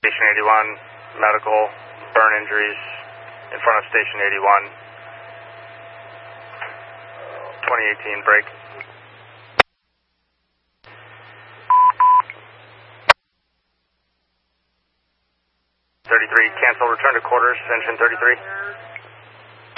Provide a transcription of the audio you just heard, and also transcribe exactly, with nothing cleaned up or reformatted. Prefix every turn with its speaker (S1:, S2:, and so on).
S1: Station eighty-one, medical, burn injuries in front of Station eighty-one. twenty eighteen, break. thirty-three, cancel, return to quarters, engine thirty-three.